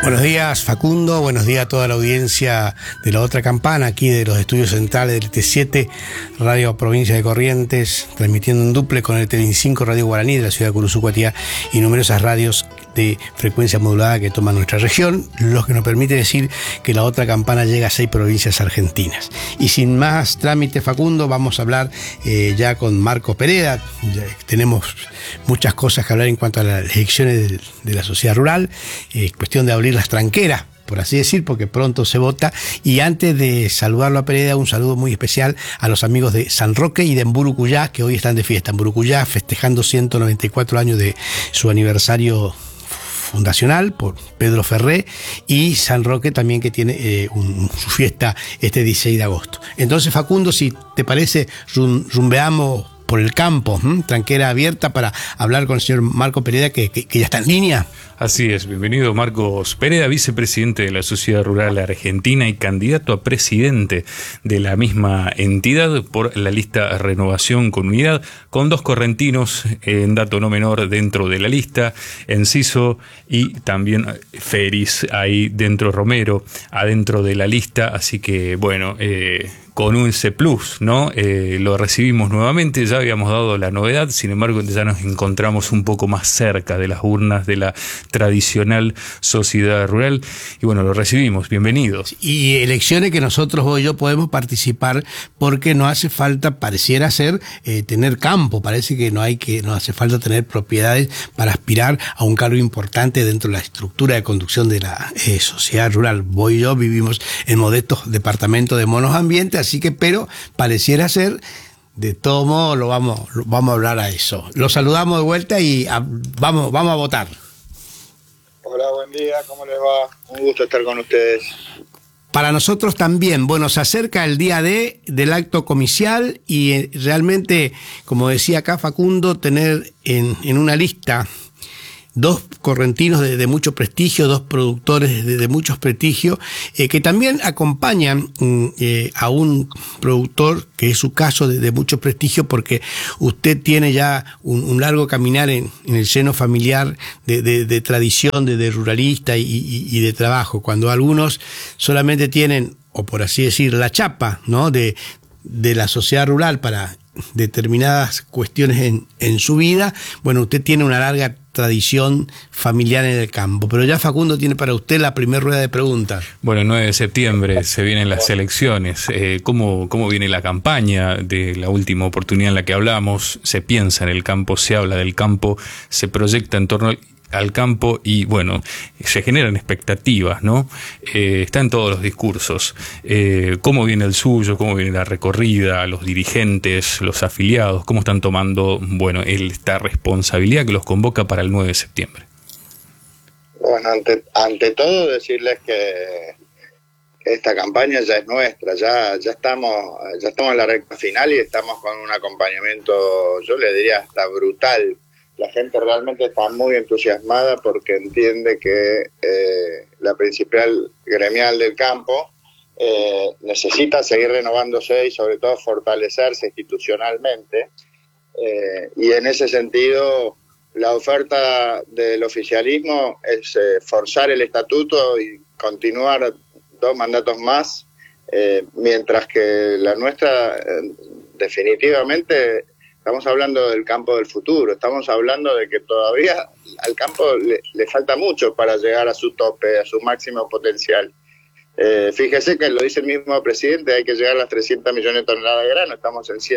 Buenos días, Facundo. Buenos días a toda la audiencia de La Otra Campana, aquí de los estudios centrales del T7, Radio Provincia de Corrientes, transmitiendo en duple con el T25 Radio Guaraní de la ciudad de Curuzucuatía y numerosas radios de frecuencia modulada que toma nuestra región, lo que nos permite decir que La Otra Campana llega a 6 provincias argentinas. Y sin más trámite, Facundo, vamos a hablar ya con Marco Pereda. Ya tenemos muchas cosas que hablar en cuanto a las elecciones de la sociedad rural, cuestión de abrir las tranqueras, por así decir, porque pronto se vota. Y antes de saludarlo a Pereda, un saludo muy especial a los amigos de San Roque y de Emburucuyá, que hoy están de fiesta. Emburucuyá festejando 194 años de su aniversario fundacional por Pedro Ferré, y San Roque también, que tiene su fiesta este 16 de agosto. Entonces, Facundo, si te parece, rumbeamos por el campo, tranquera abierta, para hablar con el señor Marco Pereda, que ya está en línea. Así es, bienvenido Marcos Pereda, vicepresidente de la Sociedad Rural Argentina y candidato a presidente de la misma entidad por la lista Renovación con Unidad, con 2 correntinos, en dato no menor, dentro de la lista, Enciso y también Feris, ahí dentro Romero, adentro de la lista, así que bueno, con un C+, ¿no? Lo recibimos nuevamente, ya habíamos dado la novedad, sin embargo ya nos encontramos un poco más cerca de las urnas de la tradicional sociedad rural, y bueno, lo recibimos, bienvenidos. Y elecciones que nosotros hoy podemos participar, porque no hace falta, pareciera ser, tener campo, parece que no hace falta tener propiedades para aspirar a un cargo importante dentro de la estructura de conducción de la sociedad rural. Vos y yo vivimos en modestos departamentos de monos ambientes, así que, pero pareciera ser, de todo modo, lo vamos a hablar a eso. Los saludamos de vuelta y vamos a votar. Hola, buen día, ¿cómo les va? Un gusto estar con ustedes. Para nosotros también. Bueno, se acerca el día del acto comicial y realmente, como decía acá Facundo, tener en una lista 2 correntinos de mucho prestigio, 2 productores de mucho prestigio, que también acompañan a un productor que es su caso de mucho prestigio, porque usted tiene ya un largo caminar en el seno familiar de tradición, de ruralista y de trabajo. Cuando algunos solamente tienen, o por así decir, la chapa, ¿no?, de la sociedad rural para determinadas cuestiones en su vida, bueno, usted tiene una larga tradición familiar en el campo. Pero ya Facundo tiene para usted la primera rueda de preguntas. Bueno, 9 de septiembre se vienen las elecciones. ¿Cómo viene la campaña de la última oportunidad en la que hablamos? Se piensa en el campo, se habla del campo, se proyecta en torno al campo y bueno, se generan expectativas, ¿no? Está en todos los discursos. ¿Cómo viene el suyo? ¿Cómo viene la recorrida? Los dirigentes, los afiliados, ¿cómo están tomando, bueno, esta responsabilidad que los convoca para el 9 de septiembre? Bueno, ante todo decirles que esta campaña ya es nuestra, ya estamos en la recta final y estamos con un acompañamiento, yo le diría hasta brutal. La gente realmente está muy entusiasmada porque entiende que la principal gremial del campo necesita seguir renovándose y sobre todo fortalecerse institucionalmente. Y en ese sentido, la oferta del oficialismo es forzar el estatuto y continuar 2 mandatos más, mientras que la nuestra definitivamente... Estamos hablando del campo del futuro, estamos hablando de que todavía al campo le falta mucho para llegar a su tope, a su máximo potencial. Fíjese que lo dice el mismo presidente, hay que llegar a las 300 millones de toneladas de grano, estamos en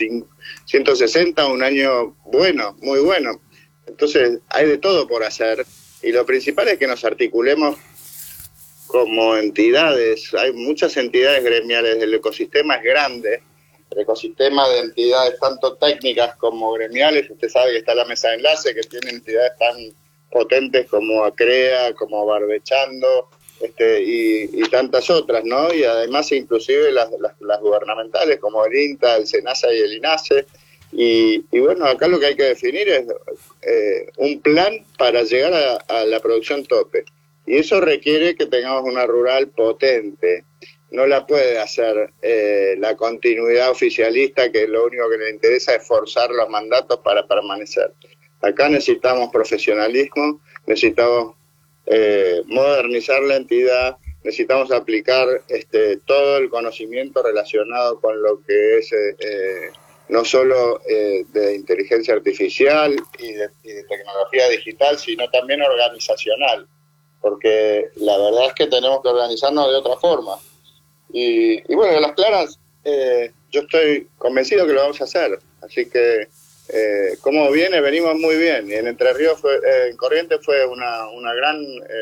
160, un año bueno, muy bueno. Entonces hay de todo por hacer y lo principal es que nos articulemos como entidades. Hay muchas entidades gremiales, el ecosistema es grande. El ecosistema de entidades tanto técnicas como gremiales, usted sabe que está la mesa de enlace, que tiene entidades tan potentes como ACREA, como Barbechando, y tantas otras, ¿no? Y además inclusive las gubernamentales como el INTA, el SENASA y el INASE. Y bueno, acá lo que hay que definir es un plan para llegar a la producción tope. Y eso requiere que tengamos una rural potente. No la puede hacer la continuidad oficialista, que lo único que le interesa es forzar los mandatos para permanecer. Acá necesitamos profesionalismo, necesitamos modernizar la entidad, necesitamos aplicar todo el conocimiento relacionado con lo que es no solo de inteligencia artificial y de tecnología digital, sino también organizacional, porque la verdad es que tenemos que organizarnos de otra forma. Y bueno, de las claras, yo estoy convencido que lo vamos a hacer, así que como venimos muy bien, y en Entre Ríos, en Corrientes fue una gran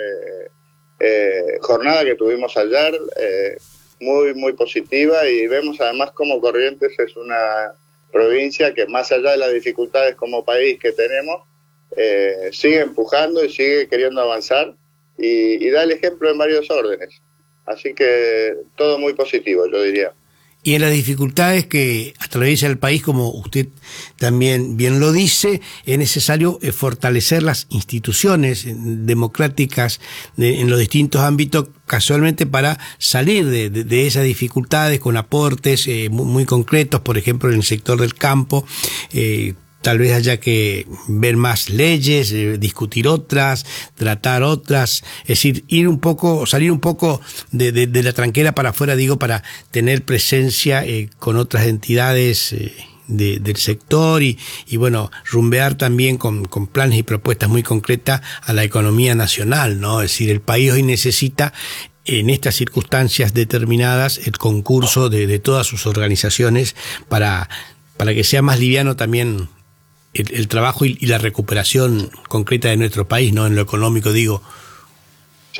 jornada que tuvimos ayer, muy, muy positiva, y vemos además como Corrientes es una provincia que, más allá de las dificultades como país que tenemos, sigue empujando y sigue queriendo avanzar y da el ejemplo en varios órdenes. Así que todo muy positivo, yo diría. Y en las dificultades que atraviesa el país, como usted también bien lo dice, es necesario fortalecer las instituciones democráticas en los distintos ámbitos, casualmente para salir de esas dificultades con aportes muy concretos, por ejemplo, en el sector del campo. Tal vez haya que ver más leyes, discutir otras, tratar otras, es decir, salir un poco de la tranquera para afuera, digo, para tener presencia con otras entidades del sector y bueno, rumbear también con planes y propuestas muy concretas a la economía nacional, ¿no? Es decir, el país hoy necesita, en estas circunstancias determinadas, el concurso de todas sus organizaciones para que sea más liviano también el trabajo y la recuperación concreta de nuestro país, ¿no? En lo económico, digo. Sí,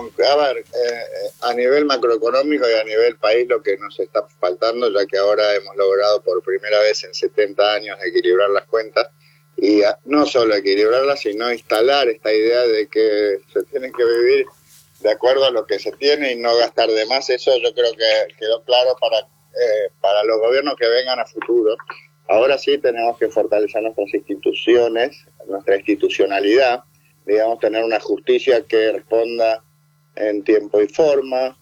a nivel macroeconómico y a nivel país, lo que nos está faltando, ya que ahora hemos logrado por primera vez en 70 años equilibrar las cuentas, y no solo equilibrarlas, sino instalar esta idea de que se tiene que vivir de acuerdo a lo que se tiene y no gastar de más. Eso yo creo que quedó claro para los gobiernos que vengan a futuro. Ahora sí tenemos que fortalecer nuestras instituciones, nuestra institucionalidad, digamos, tener una justicia que responda en tiempo y forma,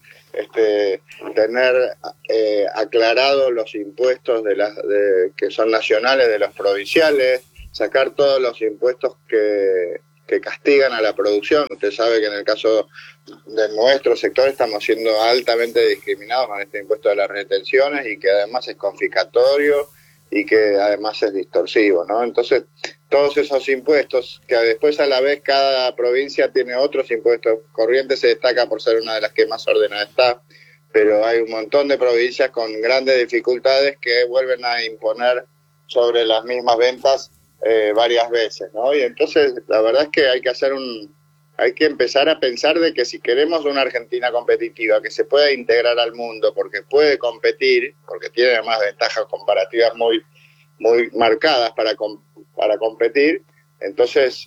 tener aclarados los impuestos que son nacionales de los provinciales, sacar todos los impuestos que castigan a la producción. Usted sabe que en el caso de nuestro sector estamos siendo altamente discriminados con este impuesto de las retenciones, y que además es confiscatorio y que además es distorsivo, ¿no? Entonces, todos esos impuestos, que después a la vez cada provincia tiene otros impuestos. Corrientes se destaca por ser una de las que más ordenada está, pero hay un montón de provincias con grandes dificultades que vuelven a imponer sobre las mismas ventas varias veces, ¿no? Y entonces, la verdad es que hay que empezar a pensar de que si queremos una Argentina competitiva, que se pueda integrar al mundo, porque puede competir, porque tiene además ventajas comparativas muy, muy marcadas para competir, entonces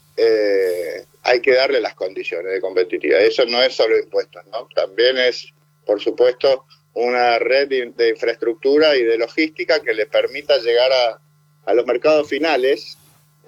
hay que darle las condiciones de competitividad. Eso no es solo impuestos, ¿no? También es, por supuesto, una red de infraestructura y de logística que le permita llegar a los mercados finales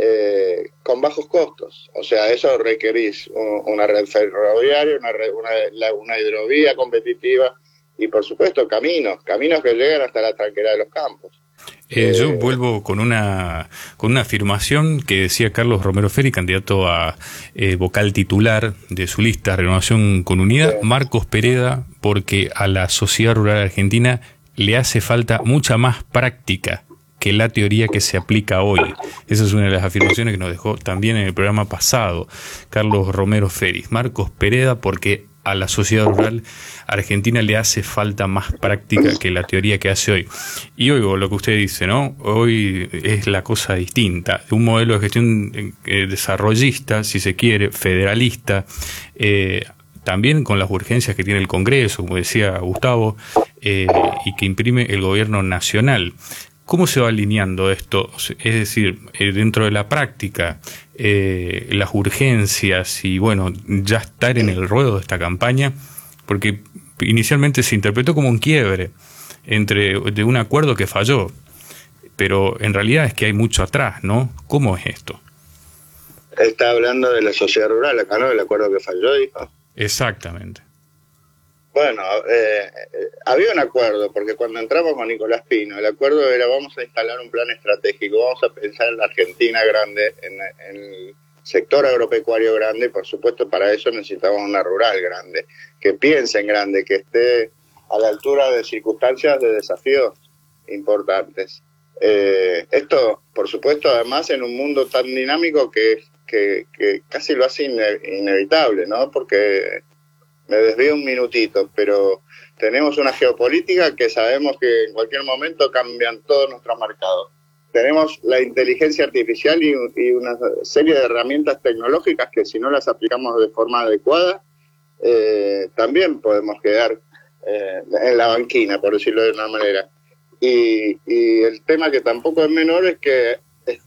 con bajos costos. O sea, eso requerís una red ferroviaria, una hidrovía competitiva y, por supuesto, caminos que lleguen hasta la tranquera de los campos. Yo vuelvo con una afirmación que decía Carlos Romero Feri, candidato a vocal titular de su lista Renovación con Unidad, sí. Marcos Pereda, porque a la sociedad rural argentina le hace falta mucha más práctica que la teoría que se aplica hoy. Esa es una de las afirmaciones que nos dejó también en el programa pasado Carlos Romero Feri. Marcos Pereda, porque a la sociedad rural argentina le hace falta más práctica que la teoría que hace hoy. Y oigo lo que usted dice, ¿no? Hoy es la cosa distinta. Un modelo de gestión desarrollista, si se quiere, federalista, también con las urgencias que tiene el Congreso, como decía Gustavo, y que imprime el gobierno nacional. ¿Cómo se va alineando esto? Es decir, dentro de la práctica, las urgencias y, bueno, ya estar en el ruedo de esta campaña, porque inicialmente se interpretó como un quiebre de un acuerdo que falló, pero en realidad es que hay mucho atrás, ¿no? ¿Cómo es esto? Está hablando de la sociedad rural acá, ¿no? El acuerdo que falló, dijo. Exactamente. Bueno, había un acuerdo, porque cuando entramos con Nicolás Pino, el acuerdo era: vamos a instalar un plan estratégico, vamos a pensar en la Argentina grande, en el sector agropecuario grande, y por supuesto para eso necesitamos una rural grande, que piense en grande, que esté a la altura de circunstancias, de desafíos importantes. Esto, por supuesto, además en un mundo tan dinámico que casi lo hace inevitable, ¿no? Porque me desvío un minutito, pero tenemos una geopolítica que sabemos que en cualquier momento cambian todos nuestros mercados. Tenemos la inteligencia artificial y una serie de herramientas tecnológicas que si no las aplicamos de forma adecuada, también podemos quedar en la banquina, por decirlo de una manera. Y el tema que tampoco es menor es que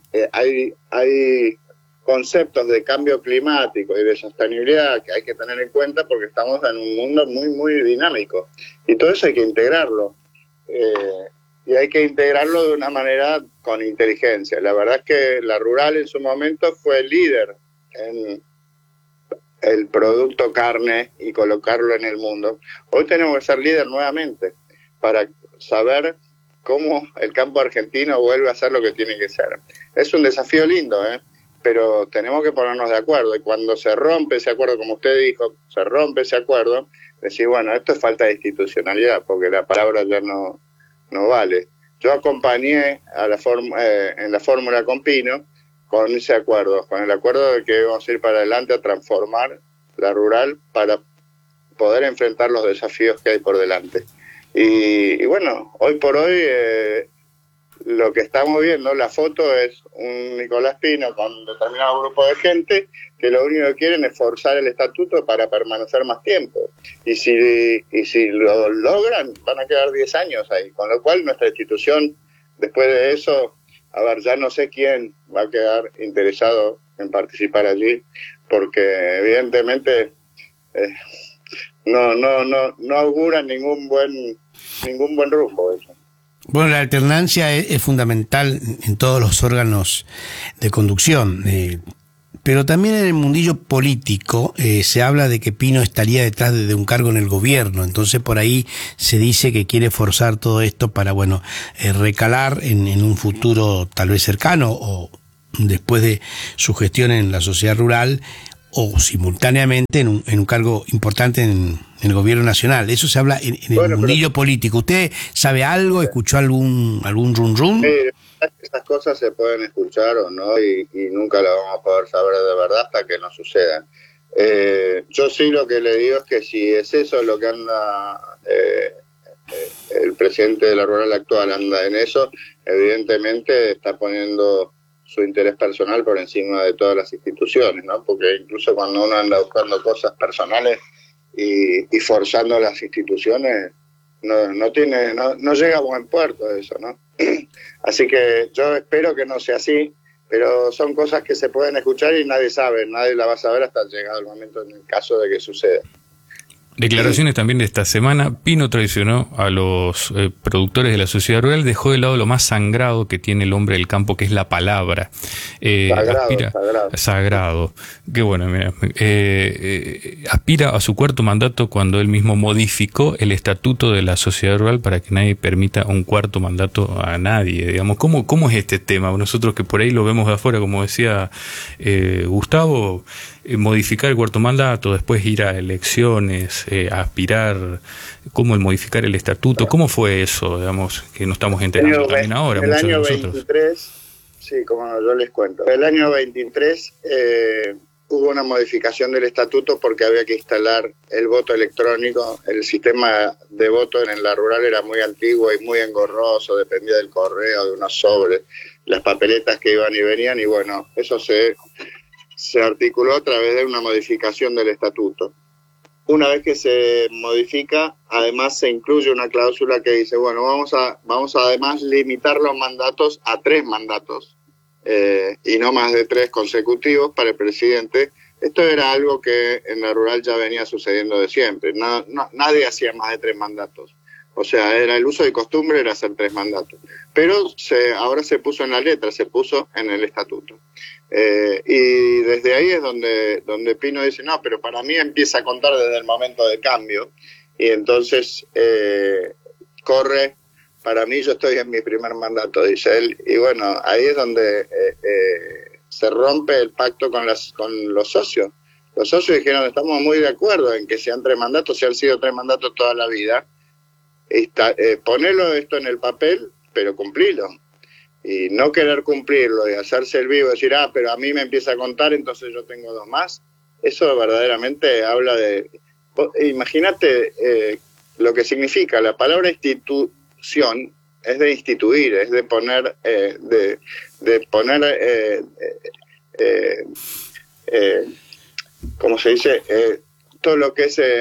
hay conceptos de cambio climático y de sostenibilidad que hay que tener en cuenta porque estamos en un mundo muy, muy dinámico. Y todo eso hay que integrarlo. Y hay que integrarlo de una manera con inteligencia. La verdad es que la rural en su momento fue líder en el producto carne y colocarlo en el mundo. Hoy tenemos que ser líder nuevamente para saber cómo el campo argentino vuelve a ser lo que tiene que ser. Es un desafío lindo, pero tenemos que ponernos de acuerdo. Y cuando se rompe ese acuerdo, como usted dijo, se rompe ese acuerdo, decir, bueno, esto es falta de institucionalidad, porque la palabra ya no vale. Yo acompañé a en la fórmula con Pino con ese acuerdo, con el acuerdo de que vamos a ir para adelante a transformar la rural para poder enfrentar los desafíos que hay por delante. Y bueno, hoy por hoy lo que estamos viendo, la foto es un Nicolás Pino con un determinado grupo de gente que lo único que quieren es forzar el estatuto para permanecer más tiempo. Y si lo logran, van a quedar 10 años ahí. Con lo cual nuestra institución, después de eso, a ver, ya no sé quién va a quedar interesado en participar allí, porque evidentemente no augura ningún buen rumbo eso. Bueno, la alternancia es fundamental en todos los órganos de conducción, pero también en el mundillo político se habla de que Pino estaría detrás de un cargo en el gobierno, entonces por ahí se dice que quiere forzar todo esto para, recalar en un futuro tal vez cercano o después de su gestión en la sociedad rural o simultáneamente en un cargo importante en el gobierno nacional. Eso se habla en el mundillo político. ¿Usted sabe algo? ¿Escuchó algún rum? Estas cosas se pueden escuchar o no y nunca las vamos a poder saber de verdad hasta que no sucedan. Yo sí lo que le digo es que si es eso lo que anda el presidente de la rural actual anda en eso, evidentemente está poniendo su interés personal por encima de todas las instituciones, ¿no? Porque incluso cuando uno anda buscando cosas personales y forzando las instituciones, no llega a buen puerto eso, ¿no? Así que yo espero que no sea así, pero son cosas que se pueden escuchar y nadie la va a saber hasta llegado el momento en el caso de que suceda. Declaraciones también de esta semana. Pino traicionó a los productores de la sociedad rural, dejó de lado lo más sagrado que tiene el hombre del campo, que es la palabra. Sagrado. Qué bueno, mira. Aspira a su cuarto mandato cuando él mismo modificó el estatuto de la sociedad rural para que nadie permita un cuarto mandato a nadie. Digamos, ¿cómo es este tema? Nosotros que por ahí lo vemos de afuera, como decía Gustavo, modificar el cuarto mandato, después ir a elecciones, aspirar, cómo el modificar el estatuto, ¿cómo fue eso, digamos, que no estamos enterando también ahora? El año 23, sí, como yo les cuento, el año 23 hubo una modificación del estatuto porque había que instalar el voto electrónico. El sistema de voto en la rural era muy antiguo y muy engorroso, dependía del correo, de unos sobres, las papeletas que iban y venían, y bueno, eso se articuló a través de una modificación del estatuto. Una vez que se modifica, además se incluye una cláusula que dice, bueno, vamos a además limitar los mandatos a 3 mandatos y no más de 3 consecutivos para el presidente. Esto era algo que en la rural ya venía sucediendo de siempre. Nadie hacía más de 3 mandatos. O sea, era el uso de costumbre era hacer 3 mandatos. Pero ahora se puso en la letra, se puso en el estatuto. Y desde ahí es donde Pino dice, no, pero para mí empieza a contar desde el momento del cambio. Y entonces corre, para mí yo estoy en mi primer mandato, dice él. Y bueno, ahí es donde se rompe el pacto con los socios. Los socios dijeron, estamos muy de acuerdo en que sean 3 mandatos, si han sido 3 mandatos toda la vida, ponerlo esto en el papel, pero cumplirlo. Y no querer cumplirlo y hacerse el vivo, decir, pero a mí me empieza a contar, entonces yo tengo 2 más. Eso verdaderamente habla de... Imagínate lo que significa la palabra institución, es de instituir, es de poner, ¿cómo se dice? Todo lo que es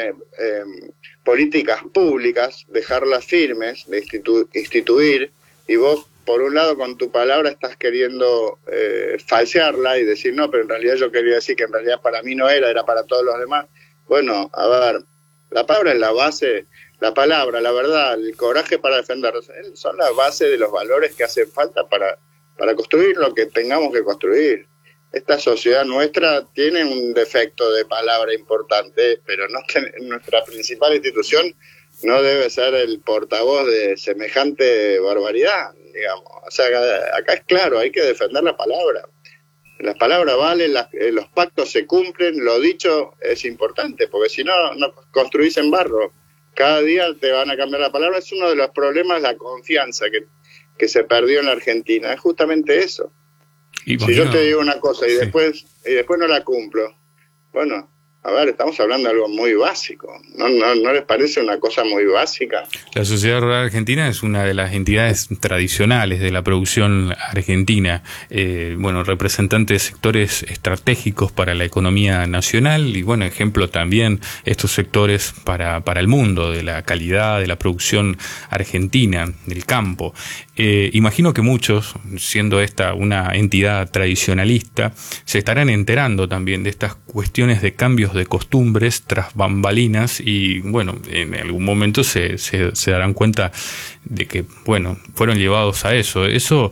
políticas públicas, dejarlas firmes, de instituir, y vos, por un lado, con tu palabra estás queriendo falsearla y decir, no, pero en realidad yo quería decir que en realidad para mí no era para todos los demás. Bueno, a ver, la palabra es la base, la palabra, la verdad, el coraje para defenderlos, son la base de los valores que hacen falta para construir lo que tengamos que construir. Esta sociedad nuestra tiene un defecto de palabra importante, pero nuestra principal institución no debe ser el portavoz de semejante barbaridad, digamos. O sea, acá es claro, hay que defender la palabra. Las palabras valen, los pactos se cumplen, lo dicho es importante, porque si no construís en barro. Cada día te van a cambiar la palabra. Es uno de los problemas, la confianza que se perdió en la Argentina. Es justamente eso. Si yo te digo una cosa y después no la cumplo, bueno, a ver, estamos hablando de algo muy básico. ¿No les parece una cosa muy básica? La Sociedad Rural Argentina es una de las entidades tradicionales de la producción argentina. Representante de sectores estratégicos para la economía nacional y, ejemplo también estos sectores para el mundo, de la calidad de la producción argentina, del campo. Imagino que muchos, siendo esta una entidad tradicionalista, se estarán enterando también de estas cuestiones de cambios de costumbres tras bambalinas y, en algún momento se darán cuenta de que, fueron llevados a eso. Eso,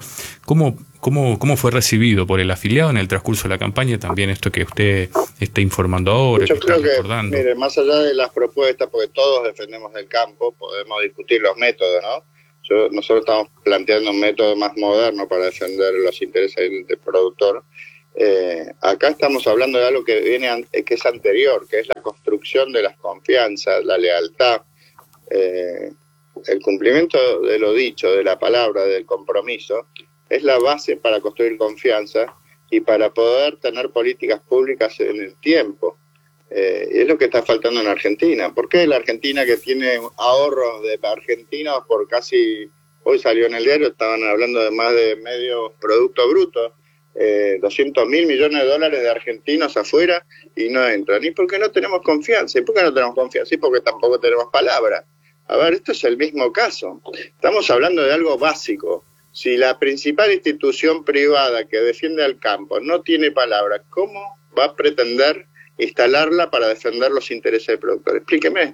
¿cómo fue recibido por el afiliado en el transcurso de la campaña? También esto que usted está informando ahora, yo creo que, mire, más allá de las propuestas, porque todos defendemos el campo, podemos discutir los métodos, ¿no? Nosotros estamos planteando un método más moderno para defender los intereses del productor. Acá estamos hablando de algo que es anterior, que es la construcción de las confianzas, la lealtad, el cumplimiento de lo dicho, de la palabra, del compromiso, es la base para construir confianza y para poder tener políticas públicas en el tiempo. Y es lo que está faltando en Argentina. ¿Por qué la Argentina, que tiene ahorros de argentinos por casi, hoy salió en el diario, estaban hablando de más de medio Producto Bruto, 200.000 millones de dólares de argentinos afuera y no entran? ¿Y por qué no tenemos confianza? ¿Y por qué no tenemos confianza? Y porque tampoco tenemos palabra. A ver, esto es el mismo caso. Estamos hablando de algo básico. Si la principal institución privada que defiende al campo no tiene palabra, ¿cómo va a pretender instalarla para defender los intereses del productor? Explíqueme.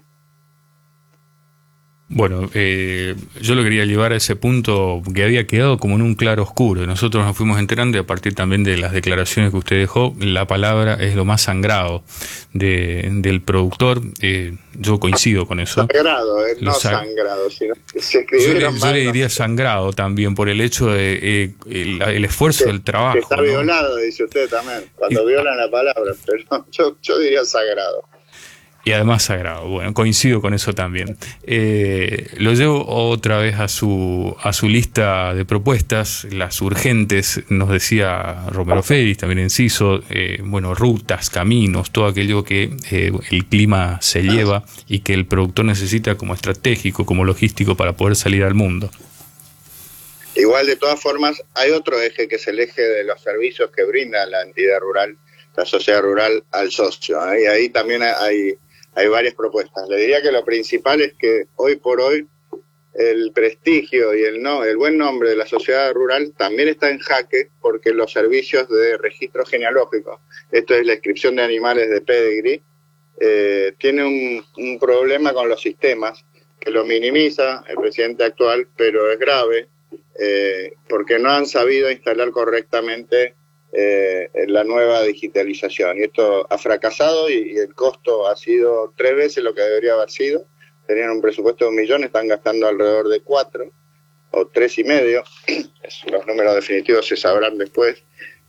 Yo lo quería llevar a ese punto que había quedado como en un claro oscuro. Nosotros nos fuimos enterando, y a partir también de las declaraciones que usted dejó, la palabra es lo más sagrado del productor. Yo coincido con eso. Sagrado, no sangrado, sino que se escribieron yo le diría sangrado también, por el hecho de el esfuerzo del trabajo. Que está violado, dice usted también, cuando violan la palabra, pero yo diría sagrado. Y además sagrado. Coincido con eso también. Lo llevo otra vez a su lista de propuestas, las urgentes, nos decía Romero Félix, también Enciso, rutas, caminos, todo aquello que el clima se lleva y que el productor necesita como estratégico, como logístico para poder salir al mundo. Igual, de todas formas, hay otro eje que es el eje de los servicios que brinda la entidad rural, la sociedad rural al socio, y ahí también hay varias propuestas. Le diría que lo principal es que hoy por hoy el prestigio y el buen nombre de la sociedad rural también está en jaque, porque los servicios de registro genealógico, esto es la inscripción de animales de pedigree, tiene un problema con los sistemas que lo minimiza el presidente actual, pero es grave porque no han sabido instalar correctamente la nueva digitalización, y esto ha fracasado y el costo ha sido 3 veces lo que debería haber sido. Tenían un presupuesto de 1 millón, están gastando alrededor de 4 o 3,5. Los números definitivos se sabrán después.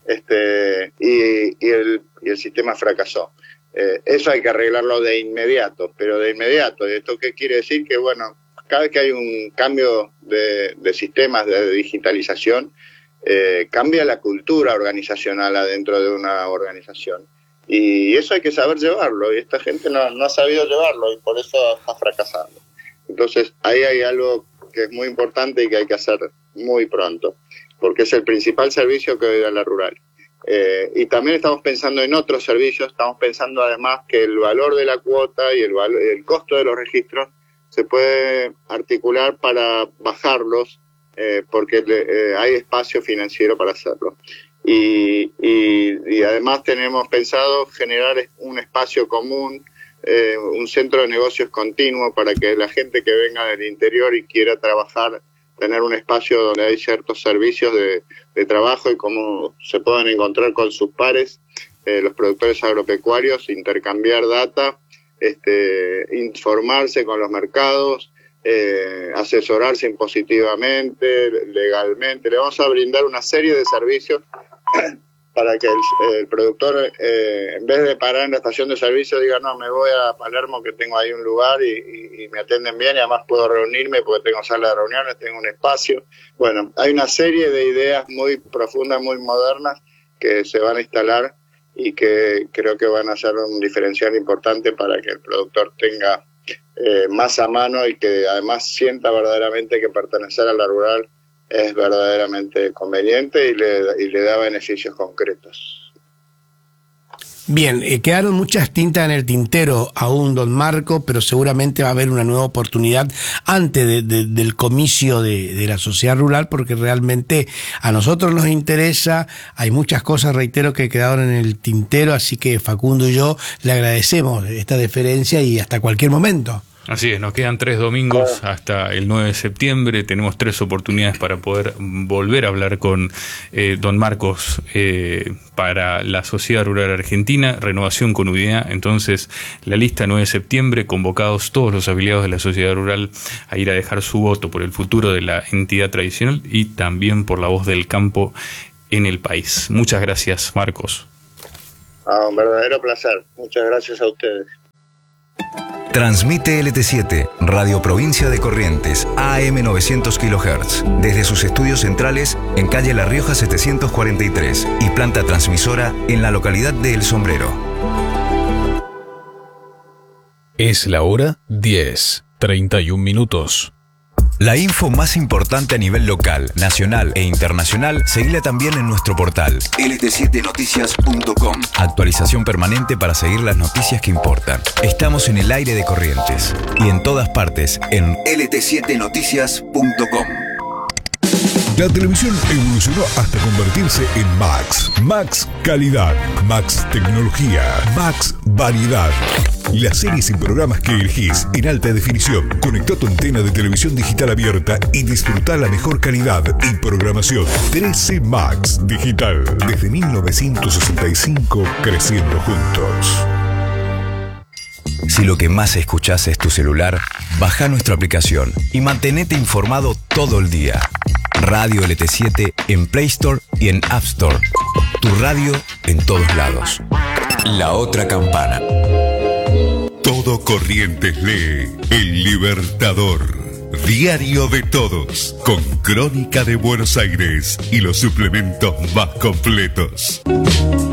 y el sistema fracasó. Eso hay que arreglarlo de inmediato, pero de inmediato. ¿Esto qué quiere decir? Que bueno, cada vez que hay un cambio de sistemas de digitalización, cambia la cultura organizacional adentro de una organización. Y eso hay que saber llevarlo, y esta gente no ha sabido llevarlo, y por eso está fracasando. Entonces, ahí hay algo que es muy importante y que hay que hacer muy pronto, porque es el principal servicio que hoy da la rural. Y también estamos pensando en otros servicios, estamos pensando además que el valor de la cuota y el costo de los registros se puede articular para bajarlos, porque hay espacio financiero para hacerlo. Y además tenemos pensado generar un espacio común, un centro de negocios continuo para que la gente que venga del interior y quiera trabajar, tener un espacio donde hay ciertos servicios de trabajo y cómo se puedan encontrar con sus pares, los productores agropecuarios, intercambiar data, informarse con los mercados, asesorarse impositivamente, legalmente. Le vamos a brindar una serie de servicios para que el productor, en vez de parar en la estación de servicio, diga, no, me voy a Palermo que tengo ahí un lugar y me atienden bien, y además puedo reunirme porque tengo sala de reuniones, tengo un espacio. Bueno, hay una serie de ideas muy profundas, muy modernas que se van a instalar y que creo que van a ser un diferencial importante para que el productor tenga más a mano y que además sienta verdaderamente que pertenecer a la rural es verdaderamente conveniente y le da beneficios concretos. Bien, quedaron muchas tintas en el tintero aún, don Marco, pero seguramente va a haber una nueva oportunidad antes del comicio de la sociedad rural, porque realmente a nosotros nos interesa. Hay muchas cosas, reitero, que quedaron en el tintero, así que Facundo y yo le agradecemos esta deferencia y hasta cualquier momento. Así es, nos quedan 3 domingos hasta el 9 de septiembre, tenemos 3 oportunidades para poder volver a hablar con don Marcos para la Sociedad Rural Argentina, renovación con unidad. Entonces, la lista 9 de septiembre, convocados todos los afiliados de la Sociedad Rural a ir a dejar su voto por el futuro de la entidad tradicional y también por la voz del campo en el país. Muchas gracias, Marcos. Un verdadero placer, muchas gracias a ustedes. Transmite LT7, Radio Provincia de Corrientes, AM 900 kHz, desde sus estudios centrales en calle La Rioja 743 y planta transmisora en la localidad de El Sombrero. Es la hora 10:31. La info más importante a nivel local, nacional e internacional, seguila también en nuestro portal lt7noticias.com. Actualización permanente para seguir las noticias que importan. Estamos en el aire de Corrientes y en todas partes en lt7noticias.com. La televisión evolucionó hasta convertirse en Max. Max Calidad, Max Tecnología, Max Variedad. Las series y programas que elegís en alta definición. Conectá tu antena de televisión digital abierta y disfrutá la mejor calidad y programación. 13 Max Digital. Desde 1965, creciendo juntos. Si lo que más escuchás es tu celular, baja nuestra aplicación y mantenete informado todo el día. Radio LT7 en Play Store y en App Store. Tu radio en todos lados. La otra campana. Todo Corrientes lee El Libertador. Diario de todos, con crónica de Buenos Aires y los suplementos más completos.